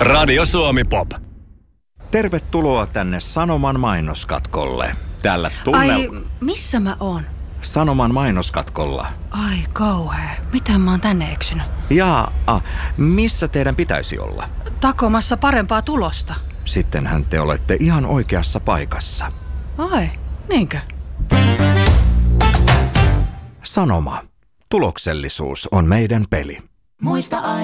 Radio Suomi Pop. Tervetuloa tänne Sanoman mainoskatkolle. Tällä Ai, missä mä oon? Sanoman mainoskatkolla. Ai kauhea. Miten mä oon tänne eksynyt? Missä teidän pitäisi olla? Takomassa parempaa tulosta. Sittenhän te olette ihan oikeassa paikassa. Ai, niinkö? Sanoma. Tuloksellisuus on meidän peli. Muista